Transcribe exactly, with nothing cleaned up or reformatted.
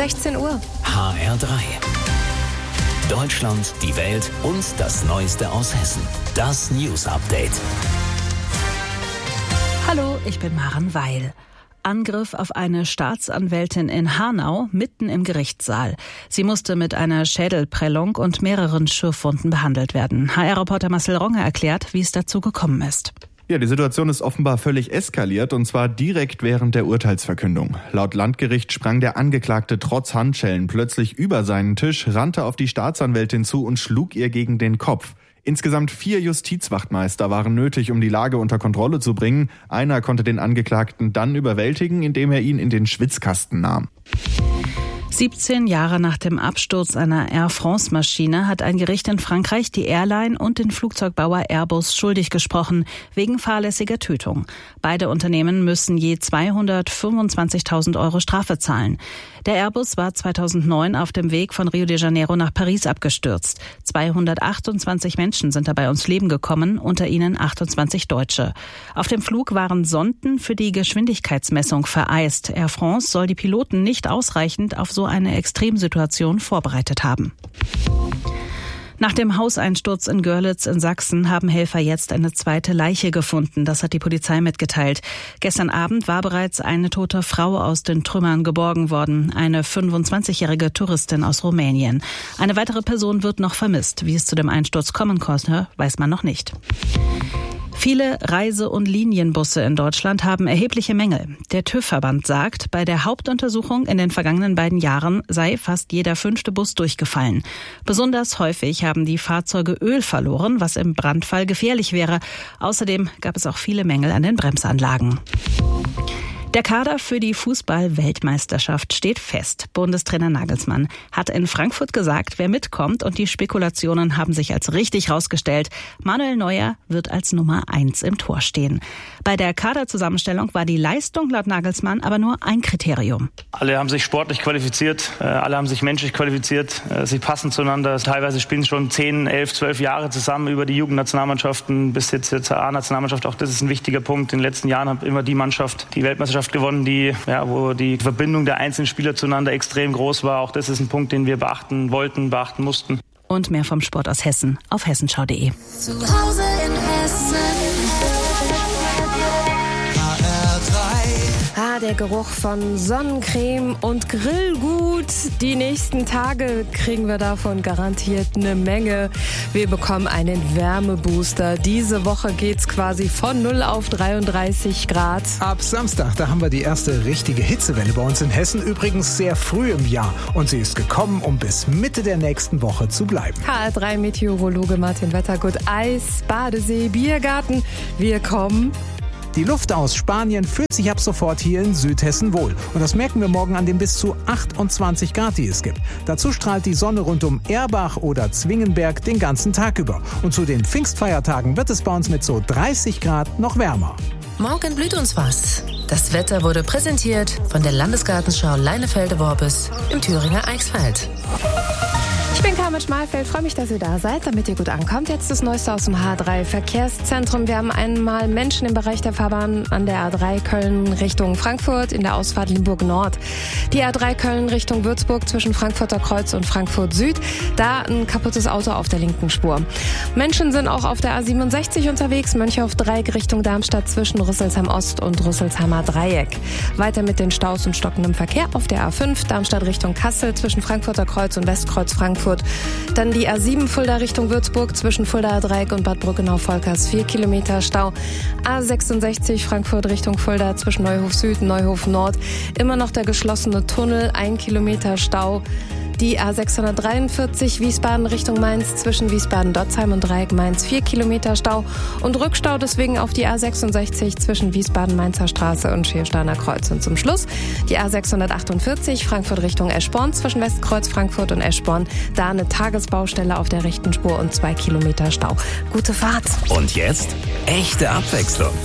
sechzehn Uhr. H R drei. Deutschland, die Welt und das Neueste aus Hessen. Das News Update. Hallo, ich bin Maren Weil. Angriff auf eine Staatsanwältin in Hanau mitten im Gerichtssaal. Sie musste mit einer Schädelprellung und mehreren Schürfwunden behandelt werden. H R-Reporter Marcel Ronger erklärt, wie es dazu gekommen ist. Ja, die Situation ist offenbar völlig eskaliert, und zwar direkt während der Urteilsverkündung. Laut Landgericht sprang der Angeklagte trotz Handschellen plötzlich über seinen Tisch, rannte auf die Staatsanwältin zu und schlug ihr gegen den Kopf. Insgesamt vier Justizwachtmeister waren nötig, um die Lage unter Kontrolle zu bringen. Einer konnte den Angeklagten dann überwältigen, indem er ihn in den Schwitzkasten nahm. siebzehn Jahre nach dem Absturz einer Air France-Maschine hat ein Gericht in Frankreich die Airline und den Flugzeugbauer Airbus schuldig gesprochen, wegen fahrlässiger Tötung. Beide Unternehmen müssen je zweihundertfünfundzwanzigtausend Euro Strafe zahlen. Der Airbus war zweitausendneun auf dem Weg von Rio de Janeiro nach Paris abgestürzt. zweihundertachtundzwanzig Menschen sind dabei ums Leben gekommen, unter ihnen achtundzwanzig Deutsche. Auf dem Flug waren Sonden für die Geschwindigkeitsmessung vereist. Air France soll die Piloten nicht ausreichend auf so eine Extremsituation vorbereitet haben. Nach dem Hauseinsturz in Görlitz in Sachsen haben Helfer jetzt eine zweite Leiche gefunden. Das hat die Polizei mitgeteilt. Gestern Abend war bereits eine tote Frau aus den Trümmern geborgen worden. Eine fünfundzwanzigjährige Touristin aus Rumänien. Eine weitere Person wird noch vermisst. Wie es zu dem Einsturz kommen konnte, weiß man noch nicht. Viele Reise- und Linienbusse in Deutschland haben erhebliche Mängel. Der TÜV-Verband sagt, bei der Hauptuntersuchung in den vergangenen beiden Jahren sei fast jeder fünfte Bus durchgefallen. Besonders häufig haben die Fahrzeuge Öl verloren, was im Brandfall gefährlich wäre. Außerdem gab es auch viele Mängel an den Bremsanlagen. Der Kader für die Fußball-Weltmeisterschaft steht fest. Bundestrainer Nagelsmann hat in Frankfurt gesagt, wer mitkommt, und die Spekulationen haben sich als richtig rausgestellt. Manuel Neuer wird als Nummer eins im Tor stehen. Bei der Kaderzusammenstellung war die Leistung laut Nagelsmann aber nur ein Kriterium. Alle haben sich sportlich qualifiziert, alle haben sich menschlich qualifiziert, sie passen zueinander. Teilweise spielen sie schon zehn, elf, zwölf Jahre zusammen über die Jugendnationalmannschaften bis jetzt zur A-Nationalmannschaft. Auch das ist ein wichtiger Punkt. In den letzten Jahren hat immer die Mannschaft die Weltmeisterschaft gewonnen, die, ja, wo die Verbindung der einzelnen Spieler zueinander extrem groß war. Auch das ist ein Punkt, den wir beachten wollten, beachten mussten. Und mehr vom Sport aus Hessen auf hessenschau punkt de. Zu Hause in Hessen. Ah, der Geruch von Sonnencreme und Grillgut. Die nächsten Tage kriegen wir davon garantiert eine Menge. Wir bekommen einen Wärmebooster. Diese Woche geht's quasi von null auf dreiunddreißig Grad. Ab Samstag, da haben wir die erste richtige Hitzewelle bei uns in Hessen. Übrigens sehr früh im Jahr. Und sie ist gekommen, um bis Mitte der nächsten Woche zu bleiben. H R drei Meteorologe Martin Wettergut. Eis, Badesee, Biergarten. Wir kommen. Die Luft aus Spanien fühlt sich ab sofort hier in Südhessen wohl. Und das merken wir morgen an den bis zu achtundzwanzig Grad, die es gibt. Dazu strahlt die Sonne rund um Erbach oder Zwingenberg den ganzen Tag über. Und zu den Pfingstfeiertagen wird es bei uns mit so dreißig Grad noch wärmer. Morgen blüht uns was. Das Wetter wurde präsentiert von der Landesgartenschau Leinefelde-Worbis im Thüringer Eichsfeld. Ich bin Carmen Schmalfeld, freue mich, dass ihr da seid, damit ihr gut ankommt. Jetzt das Neueste aus dem H drei Verkehrszentrum. Wir haben einmal Menschen im Bereich der Fahrbahn an der A drei Köln Richtung Frankfurt in der Ausfahrt Limburg Nord. Die A drei Köln Richtung Würzburg zwischen Frankfurter Kreuz und Frankfurt Süd. Da ein kaputtes Auto auf der linken Spur. Menschen sind auch auf der A siebenundsechzig unterwegs, Mönchhof-Dreieck Richtung Darmstadt zwischen Rüsselsheim Ost und Rüsselsheimer Dreieck. Weiter mit den Staus und stockendem Verkehr auf der A fünf Darmstadt Richtung Kassel zwischen Frankfurter Kreuz und Westkreuz Frankfurt. Dann die A sieben Fulda Richtung Würzburg zwischen Fuldaer Dreieck und Bad Brückenau-Volkers vier Kilometer Stau. A sechsundsechzig Frankfurt Richtung Fulda zwischen Neuhof Süd und Neuhof Nord. Immer noch der geschlossene Tunnel, ein Kilometer Stau. Die A sechshundertdreiundvierzig Wiesbaden Richtung Mainz zwischen Wiesbaden-Dotzheim und Dreieck Mainz vier Kilometer Stau und Rückstau deswegen auf die A sechsundsechzig zwischen Wiesbaden-Mainzer Straße und Schiersteiner Kreuz. Und zum Schluss die A sechshundertachtundvierzig Frankfurt Richtung Eschborn zwischen Westkreuz Frankfurt und Eschborn. Da eine Tagesbaustelle auf der rechten Spur und zwei Kilometer Stau. Gute Fahrt. Und jetzt echte Abwechslung.